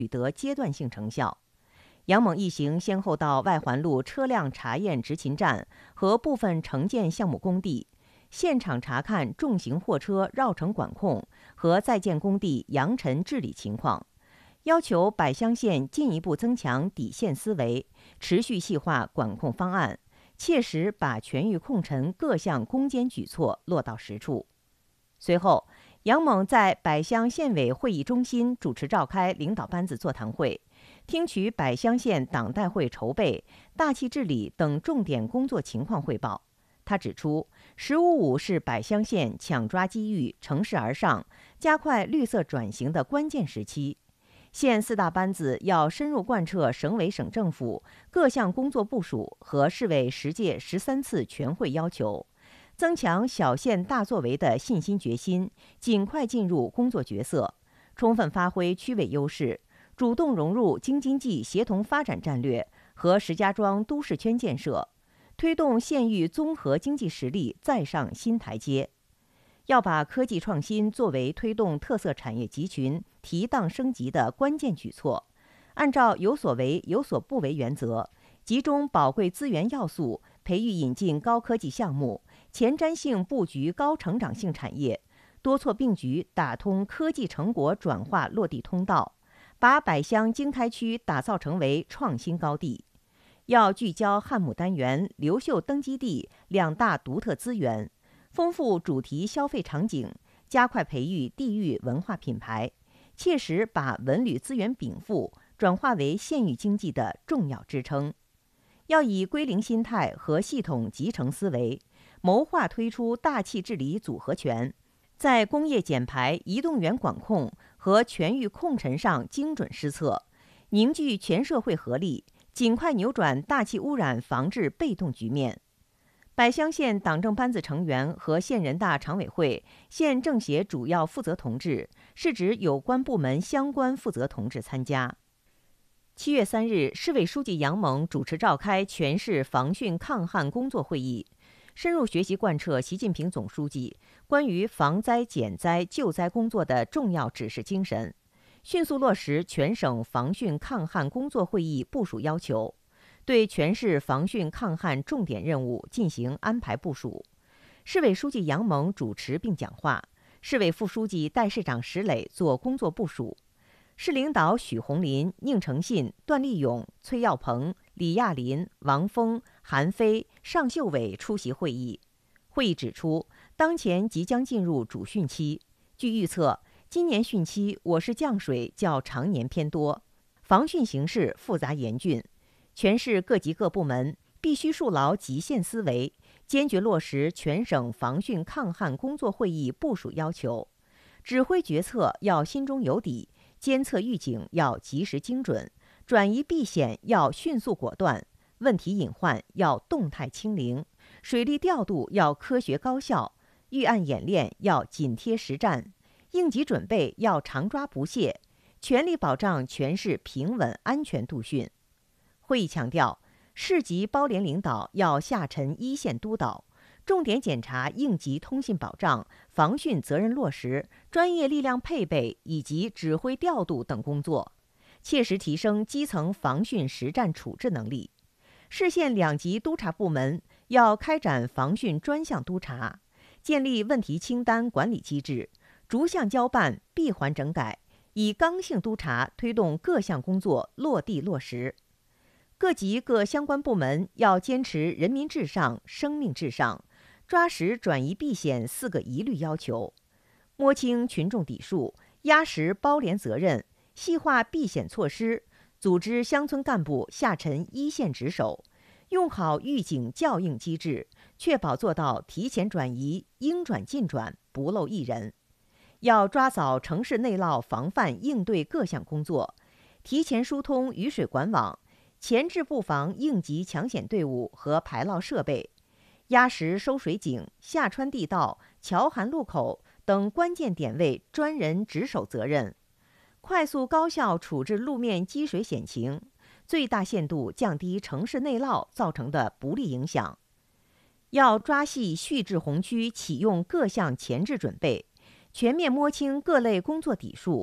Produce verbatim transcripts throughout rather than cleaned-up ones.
取得阶段性成效。杨猛一行先后到外环路车辆查验执勤站和部分城建项目工地，现场查看重型货车绕城管控和在建工地扬尘治理情况，要求百乡县进一步增强底线思维，持续细化管控方案，切实把全域控尘各项攻坚举措落到实处。随后，杨猛在百乡县委会议中心主持召开领导班子座谈会，听取百乡县党代会筹备、大气治理等重点工作情况汇报。他指出，“十五五”是百乡县抢抓机遇、乘势而上、加快绿色转型的关键时期。县四大班子要深入贯彻省委省政府各项工作部署和市委十届十三次全会要求，增强小县大作为的信心决心，尽快进入工作角色，充分发挥区委优势，主动融入京津冀协同发展战略和石家庄都市圈建设，推动县域综合经济实力再上新台阶。要把科技创新作为推动特色产业集群提档升级的关键举措，按照有所为有所不为原则，集中宝贵资源要素，培育引进高科技项目，前瞻性布局高成长性产业，多措并举打通科技成果转化落地通道，把百乡经开区打造成为创新高地。要聚焦汉姆单元、刘秀登基地两大独特资源，丰富主题消费场景，加快培育地域文化品牌，切实把文旅资源禀赋转化为县域经济的重要支撑。要以归零心态和系统集成思维，谋划推出大气治理组合拳，在工业减排、移动源管控和全域控尘上精准施策，凝聚全社会合力，尽快扭转大气污染防治被动局面。百乡县党政班子成员和县人大常委会、县政协主要负责同志，是指有关部门相关负责同志参加。七月三日，市委书记杨猛主持召开全市防汛抗旱工作会议，深入学习贯彻习近平总书记关于防灾减灾救灾工作的重要指示精神，迅速落实全省防汛抗旱工作会议部署要求，对全市防汛抗旱重点任务进行安排部署。市委书记杨猛主持并讲话，市委副书记、代市长石磊做工作部署。市领导许红林、宁成信、段立勇、崔耀鹏、李亚林、王峰、韩飞、尚秀伟出席会议。会议指出，当前即将进入主汛期，据预测，今年汛期我市降水较常年偏多，防汛形势复杂严峻。全市各级各部门必须树牢极限思维，坚决落实全省防汛抗旱工作会议部署要求，指挥决策要心中有底，监测预警要及时精准，转移避险要迅速果断，问题隐患要动态清零，水利调度要科学高效，预案演练要紧贴实战，应急准备要常抓不懈，全力保障全市平稳安全度汛。会议强调，市级包联领导要下沉一线督导，重点检查应急通信保障、防汛责任落实、专业力量配备以及指挥调度等工作，切实提升基层防汛实战处置能力。市县两级督察部门要开展防汛专项督查，建立问题清单管理机制，逐项交办、闭环整改，以刚性督查推动各项工作落地落实。各级各相关部门要坚持人民至上、生命至上，抓实转移避险四个一律要求，摸清群众底数，压实包联责任，细化避险措施，组织乡村干部下沉一线值守，用好预警校应机制，确保做到提前转移、应转尽转，不漏一人。要抓早城市内涝防范应对各项工作，提前疏通雨水管网，前置布防应急抢险队伍和排涝设备，压实收水井、下穿地道、桥涵路口等关键点位专人值守责任，快速高效处置路面积水险情，最大限度降低城市内涝造成的不利影响。要抓细蓄滞洪区启用各项前置准备，全面摸清各类工作底数，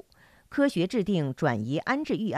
科学制定转移安置预案。